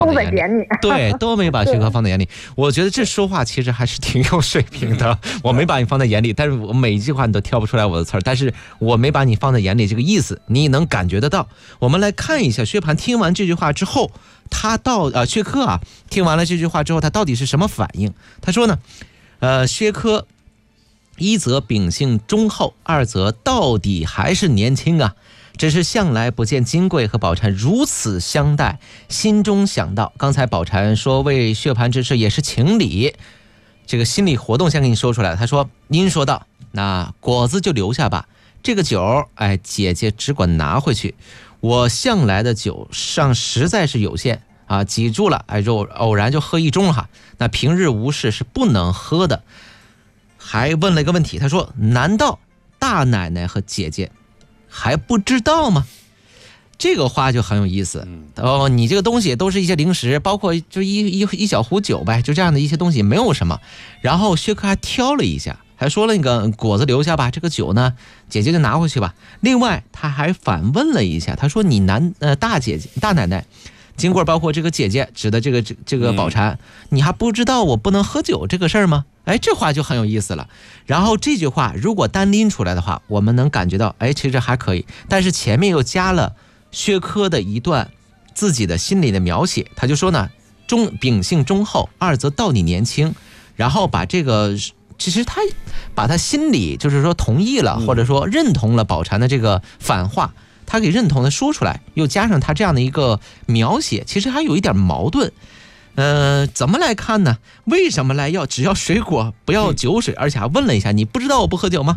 都在点你， 对，都没把薛科放在眼里。我觉得这说话其实还是挺有水平的。我没把你放在眼里，但是我每一句话你都挑不出来我的词儿，但是我没把你放在眼里这个意思，你能感觉得到。我们来看一下薛蟠听完这句话之后，薛科听完了这句话之后，他到底是什么反应？他说呢，薛科一则秉性忠厚，二则到底还是年轻啊。只是向来不见金贵和宝蟾如此相待，心中想到，刚才宝蟾说为薛蟠之事也是情理，这个心理活动先给你说出来。他说：“您说道，那果子就留下吧，这个酒，姐姐只管拿回去。我向来的酒上实在是有限啊，挤住了，偶然就喝一盅哈。那平日无事是不能喝的。”还问了一个问题，他说：“难道大奶奶和姐姐还不知道吗？”这个话就很有意思。你这个东西都是一些零食，包括就一小壶酒呗，就这样的一些东西，没有什么。然后薛科还挑了一下，还说了那个果子留下吧，这个酒呢，姐姐就拿回去吧。另外他还反问了一下，他说：“你大奶奶，经过包括这个姐姐指的这个宝蟾，你还不知道我不能喝酒这个事儿吗？”这话就很有意思了。然后这句话如果单拎出来的话，我们能感觉到，其实还可以。但是前面又加了薛科的一段自己的心理的描写，他就说呢，秉性忠厚，二则到底年轻。然后把这个，其实他把他心里就是说同意了，或者说认同了宝蟾的这个反话，他给认同的说出来，又加上他这样的一个描写，其实还有一点矛盾。怎么来看呢？为什么只要水果不要酒水，而且还问了一下，你不知道我不喝酒吗？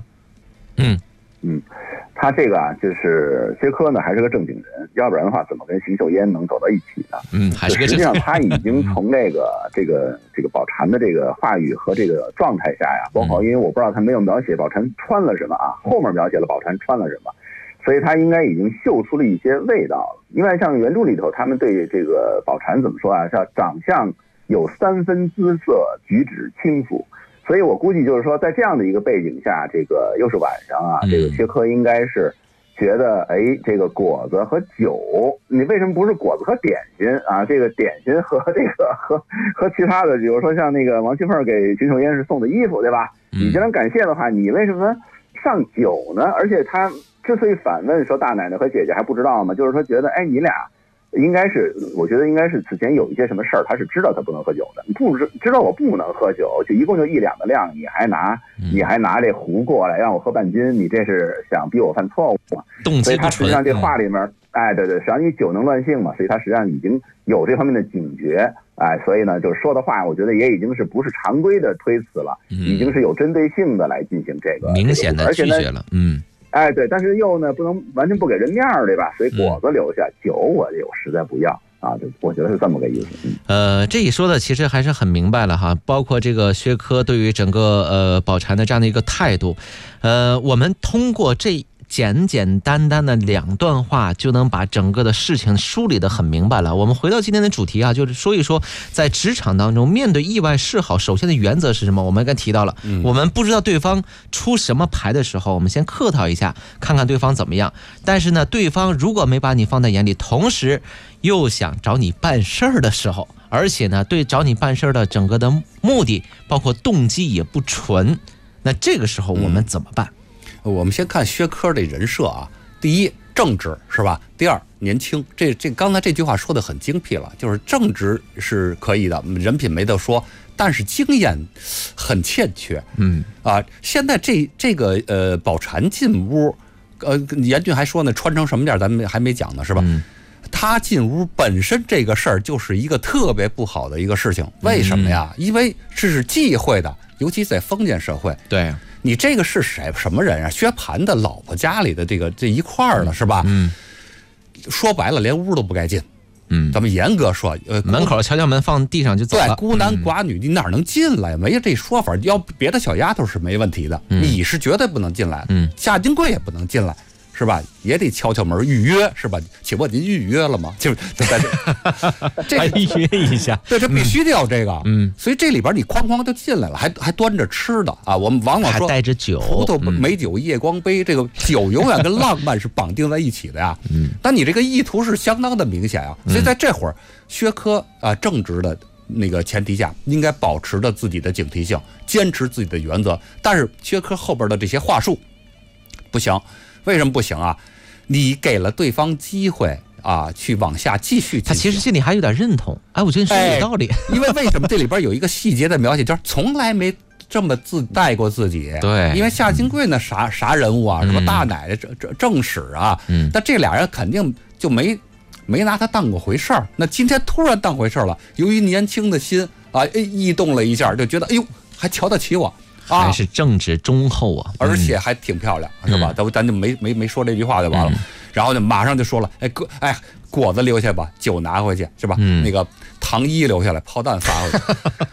他这个就是薛科呢，还是个正经人，要不然的话，怎么跟邢岫烟能走到一起呢？ 还是个正经人。 实际上他已经从这个宝蟾的这个话语和这个状态下呀，包括因为我不知道他没有描写宝蟾穿了什么后面描写了宝蟾穿了什么。所以他应该已经嗅出了一些味道了。另外，像原著里头，他们对这个宝蟾怎么说叫长相有3分姿色，举止轻浮。所以我估计就是说，在这样的一个背景下，这个又是晚上这个薛科应该是觉得，这个果子和酒，你为什么不是果子和点心这个点心和这个和其他的，比如说像那个王熙凤给邢岫烟是送的衣服，对吧？你既然感谢的话，你为什么上酒呢？而且他之所以反问说大奶奶和姐姐还不知道吗？就是说觉得你俩应该是，我觉得应该是此前有一些什么事儿，他是知道他不能喝酒的。你不知道我不能喝酒，就一共就1两的量，你还拿这壶过来让我喝半斤，你这是想逼我犯错误吗？所以他实际上这话里面，对，实际上你酒能乱性嘛，所以他实际上已经有这方面的警觉，所以呢，就是说的话，我觉得也已经是不是常规的推辞了，已经是有针对性的来进行这个明显的拒绝了， 对，但是又呢不能完全不给人面儿，对吧？所以果子留下，酒我实在不要我觉得是这么个意思。 这一说的其实还是很明白了哈，包括这个薛科对于整个宝蟾的这样的一个态度，我们通过这简简单单的2段话就能把整个的事情梳理得很明白了。我们回到今天的主题就是说一说在职场当中面对意外示好，首先的原则是什么？我们刚才提到了，我们不知道对方出什么牌的时候，我们先客套一下，看看对方怎么样。但是呢，对方如果没把你放在眼里，同时又想找你办事儿的时候，而且呢对找你办事儿的整个的目的包括动机也不纯，那这个时候我们怎么办？ 我们先看薛科的人设第一，正直是吧？第二，年轻。这刚才这句话说的很精辟了，就是正直是可以的，人品没得说，但是经验很欠缺。现在这个宝蟾进屋，严俊还说呢，穿成什么样咱们还没讲呢，是吧？他进屋本身这个事儿就是一个特别不好的一个事情，为什么呀？因为这是忌讳的，尤其在封建社会。 对。 你这个是什么人薛蟠的老婆家里的这一块儿了，是吧？说白了，连屋都不该进。咱们严格说， 门口敲门放地上就走了。 对，孤男寡女，你哪能进来？没有这说法。要别的小丫头是没问题的，你是绝对不能进来。夏金桂也不能进来， 是吧？也得敲敲门预约，是吧？请问您预约了吗？就是在这还预约一下， 对，这必须得要这个。所以这里边你哐哐就进来了，还端着吃的啊。我们往往说还带着酒， 葡萄美酒夜光杯，这个酒永远跟浪漫是绑定在一起的呀。但你这个意图是相当的明显啊。所以在这会儿，薛科啊正直的那个前提下，应该保持着自己的警惕性，坚持自己的原则。但是薛科后边的这些话术不行。为什么不行啊？你给了对方机会啊，去往下继续进行， 他其实心里还有点认同。哎，我觉得你说的有道理。 因为为什么这里边有一个细节的描写，就是从来没这么自带过自己。 对， 因为夏金贵呢，啥人物啊，什么大奶奶、正史啊，但这俩人肯定就没拿他当过回事儿。那今天突然当回事儿了，由于年轻的心啊，异动了一下，就觉得哎呦，还瞧得起我。 还是正直忠厚啊， 而且还挺漂亮，是吧？咱就没说这句话就完了，然后就马上就说了，果子留下吧，酒拿回去，是吧？那个糖衣留下来，炮弹发回去，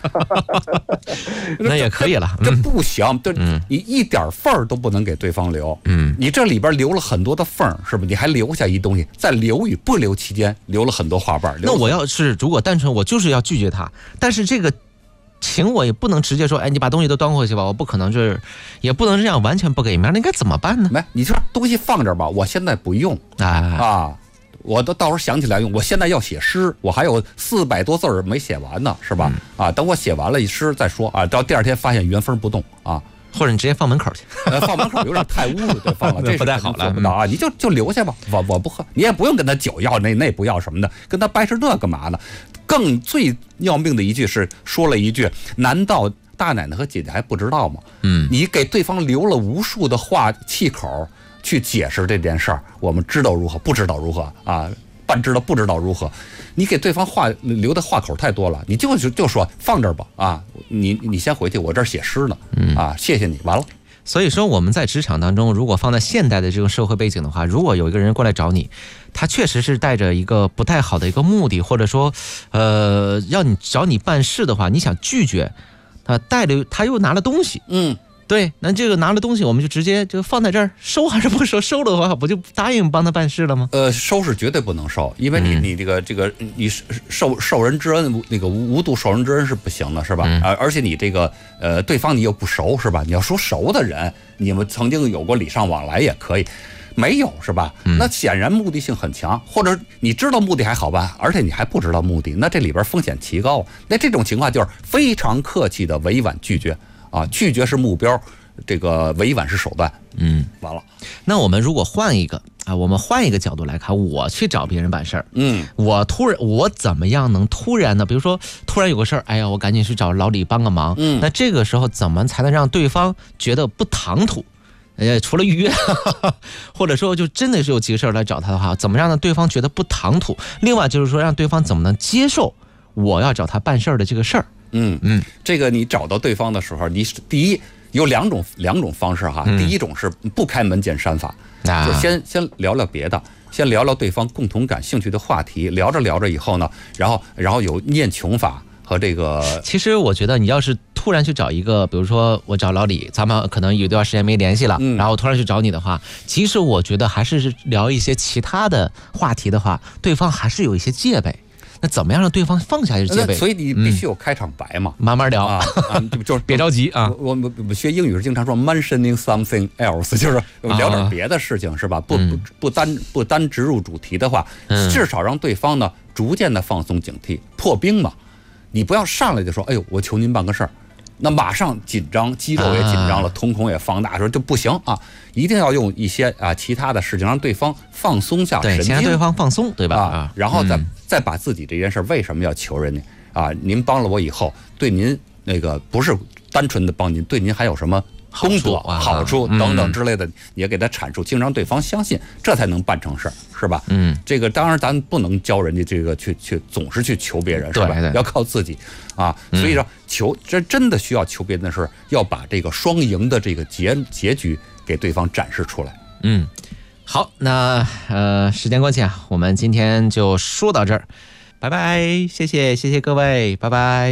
那也可以了。 这不行，你一点缝儿都不能给对方留。你这里边留了很多的缝儿，是不是？你还留下一东西，在留与不留期间留了很多花瓣。 那我要是如果单纯我就是要拒绝他，但是这个。请我也不能直接说，哎，你把东西都端回去吧，我不可能也不能这样完全不给面，那应该怎么办呢？ 你说东西放这儿吧，我现在不用我都到时候想起来用，我现在要写诗，我还有400多字没写完呢，是吧？等我写完了诗再说啊，到第二天发现原封不动啊。 或者你直接放门口去， 放门口有点太污了，就放了，这不太好了， 做不到啊！你就留下吧，我不喝，你也不用跟他酒要那不要什么的，跟他掰扯这干嘛呢？最要命的一句是说了一句：难道大奶奶和姐姐还不知道吗？你给对方留了无数的气口去解释这件事儿，我们知道如何，不知道如何啊？半知道不知道如何，你给对方留的话口太多了，你就说放这儿吧啊，你先回去，我这儿写诗呢啊，谢谢你，完了。 所以说我们在职场当中，如果放在现代的这种社会背景的话，如果有一个人过来找你，他确实是带着一个不太好的一个目的，或者说要找你办事的话，你想拒绝他又拿了东西，对，那这个拿了东西，我们就直接就放在这儿，收还是不收？收了的话，不就答应帮他办事了吗？ 收是绝对不能收，因为你这个你受人之恩，那个无度受人之恩是不行的，是吧？而且你这个对方你又不熟，是吧？你要说熟的人，你们曾经有过礼尚往来也可以，没有是吧？那显然目的性很强，或者你知道目的还好办，而且你还不知道目的，那这里边风险奇高。那这种情况就是非常客气的委婉拒绝。拒绝是目标，这个委婉是手段。完了。 那我们如果换一个角度来看，我去找别人办事儿，我怎么样能突然呢？比如说突然有个事儿，哎呀，我赶紧去找老李帮个忙。那这个时候怎么才能让对方觉得不唐突？除了预约，或者说就真的是有急事来找他的话，怎么让对方觉得不唐突？另外就是说，让对方怎么能接受我要找他办事儿的这个事儿？ 这个你找到对方的时候，你第一有两种方式哈。第一种是不开门见山法，就先聊聊别的，先聊聊对方共同感兴趣的话题，聊着以后呢，然后有念穷法和这个。 其实我觉得你要是突然去找一个，比如说我找老李，咱们可能有段时间没联系了，然后突然去找你的话，其实我觉得还是聊一些其他的话题的话，对方还是有一些戒备。那怎么样让对方放下这戒备？ 所以你必须有开场白嘛， 慢慢聊就是别着急啊。 我学英语是经常说 mentioning something else， 就是聊点别的事情，是吧？不单直入主题的话，至少让对方呢逐渐的放松警惕，破冰嘛。你不要上来就说，哎呦，我求您办个事儿。那马上紧张，肌肉也紧张了，瞳孔也放大，说就不行啊！一定要用一些其他的事情让对方放松下神经， 先让对方放松，对吧？ 然后再把自己这件事为什么要求人家您帮了我以后，对您那个不是单纯的帮您，对您还有什么功德、好处等等之类的，也给他阐述，经常让对方相信，这才能办成事儿，是吧？这个当然咱不能教人家这个去总是去求别人，是吧？要靠自己所以说这真的需要求别人的事，要把这个双赢的这个结局给对方展示出来。 好，那时间关系我们今天就说到这儿，拜拜，谢谢各位，拜拜。